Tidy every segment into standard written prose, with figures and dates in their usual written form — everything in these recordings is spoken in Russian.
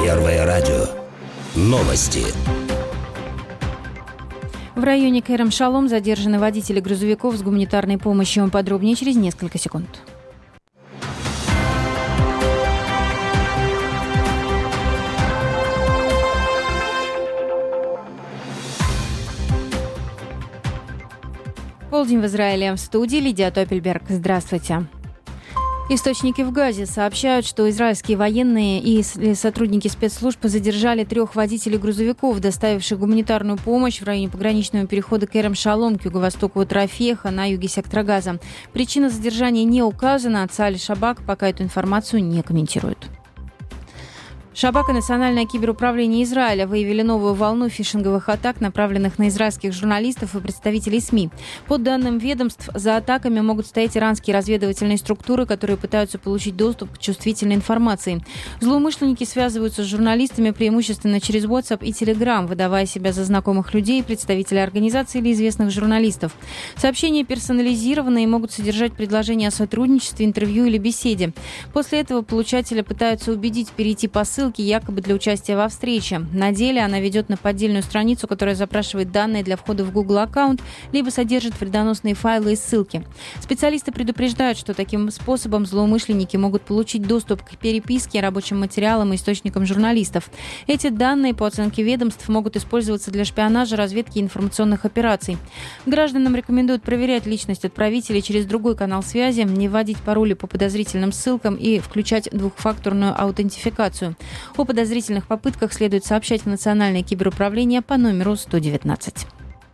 Первое радио. Новости. В районе Керем-Шалом задержаны водители грузовиков с гуманитарной помощью. Подробнее через несколько секунд. Полдень в Израиле. В студии Лидия Топельберг. Здравствуйте. Источники в Газе сообщают, что израильские военные и сотрудники спецслужб задержали 3 водителей грузовиков, доставивших гуманитарную помощь в районе пограничного перехода Керем-Шалом к юго-востоку от Рафеха на юге сектора Газа. Причина задержания не указана, а Цааль и Шабак пока эту информацию не комментируют. Шабак и Национальное киберуправление Израиля выявили новую волну фишинговых атак, направленных на израильских журналистов и представителей СМИ. По данным ведомств, за атаками могут стоять иранские разведывательные структуры, которые пытаются получить доступ к чувствительной информации. Злоумышленники связываются с журналистами преимущественно через WhatsApp и Telegram, выдавая себя за знакомых людей, представителей организаций или известных журналистов. Сообщения персонализированные и могут содержать предложения о сотрудничестве, интервью или беседе. После этого получателя пытаются убедить перейти по ссылке, якобы для участия во встрече. На деле она ведет на поддельную страницу, которая запрашивает данные для входа в Google аккаунт, либо содержит вредоносные файлы и ссылки. Специалисты предупреждают, что таким способом злоумышленники могут получить доступ к переписке, рабочим материалам и источникам журналистов. Эти данные, по оценке ведомств, могут использоваться для шпионажа, разведки и информационных операций. Гражданам рекомендуют проверять личность отправителей через другой канал связи, не вводить пароли по подозрительным ссылкам и включать двухфакторную аутентификацию. О подозрительных попытках следует сообщать в Национальное киберуправление по номеру 119.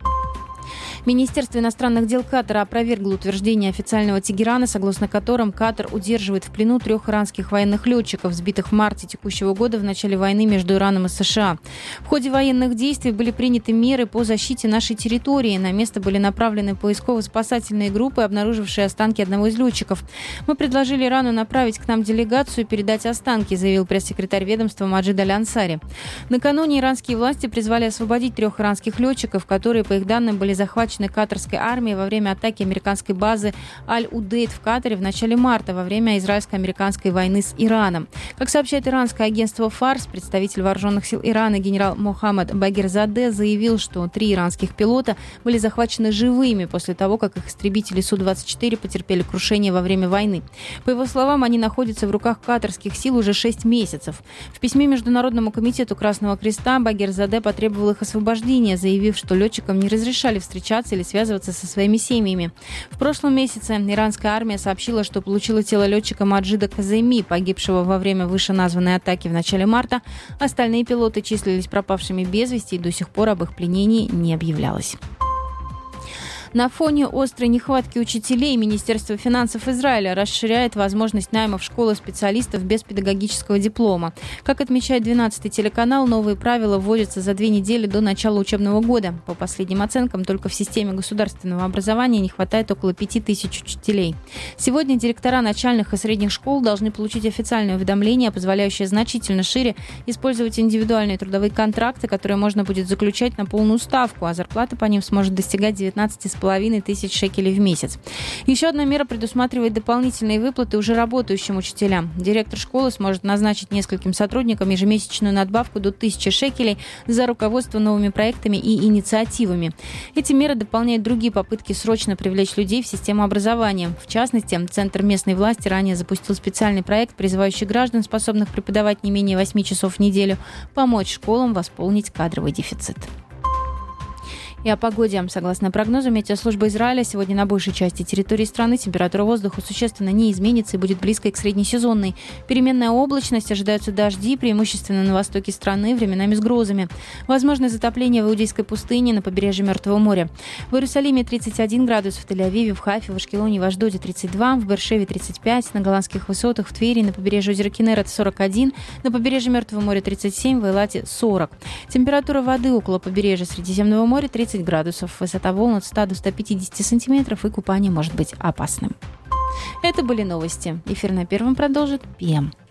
Министерство иностранных дел Катара опровергло утверждение официального Тегерана, согласно которым Катар удерживает в плену 3 иранских военных летчиков, сбитых в марте текущего года в начале войны между Ираном и США. В ходе военных действий были приняты меры по защите нашей территории. На место были направлены поисково-спасательные группы, обнаружившие останки одного из летчиков. Мы предложили Ирану направить к нам делегацию и передать останки, заявил пресс-секретарь ведомства Маджид Аль-Ансари. Накануне иранские власти призвали освободить 3 иранских летчиков, которые, по их данным, были захвачены катарской армией во время атаки американской базы Аль-Удейд в Катаре в начале марта во время израильско-американской войны с Ираном. Как сообщает иранское агентство Фарс, представитель вооруженных сил Ирана генерал Мохаммад Багирзаде заявил, что 3 иранских пилота были захвачены живыми после того, как их истребители Су-24 потерпели крушение во время войны. По его словам, они находятся в руках катарских сил уже 6 месяцев. В письме Международному комитету Красного Креста Багирзаде потребовал их освобождения, заявив, что летчикам не разрешали встречаться или связываться со своими семьями. В прошлом месяце иранская армия сообщила, что получила тело летчика Маджида Каземи, погибшего во время вышеназванной атаки в начале марта. Остальные пилоты числились пропавшими без вести, и до сих пор об их пленении не объявлялось. На фоне острой нехватки учителей Министерство финансов Израиля расширяет возможность найма в школы специалистов без педагогического диплома. Как отмечает 12-й телеканал, новые правила вводятся за 2 недели до начала учебного года. По последним оценкам, только в системе государственного образования не хватает около 5000 учителей. Сегодня директора начальных и средних школ должны получить официальное уведомление, позволяющее значительно шире использовать индивидуальные трудовые контракты, которые можно будет заключать на полную ставку, а зарплата по ним сможет достигать 19,5 тысяч шекелей в месяц. Еще одна мера предусматривает дополнительные выплаты уже работающим учителям. Директор школы сможет назначить нескольким сотрудникам ежемесячную надбавку до 1000 шекелей за руководство новыми проектами и инициативами. Эти меры дополняют другие попытки срочно привлечь людей в систему образования. В частности, Центр местной власти ранее запустил специальный проект, призывающий граждан, способных преподавать не менее 8 часов в неделю, помочь школам восполнить кадровый дефицит. И о погоде. Согласно прогнозу Метеослужбы Израиля, сегодня на большей части территории страны температура воздуха существенно не изменится и будет близкой к среднесезонной. Переменная облачность, ожидаются дожди, преимущественно на востоке страны, временами с грозами. Возможно затопление в Иудейской пустыне, на побережье Мертвого моря. В Иерусалиме 31 градус, в Тель-Авиве, в Хайфе, в Ашкелоне, в Ашдоде 32, в Беэр-Шеве 35, на Голландских высотах, в Твери, на побережье озера Кинерет 41, на побережье Мертвого моря 37, в Эйлате 40. Температура воды около побережья Средиземного моря 30 градусов, высота волн от 100 до 150 сантиметров, и купание может быть опасным. Это были новости. Эфир на Первом продолжит ПМ.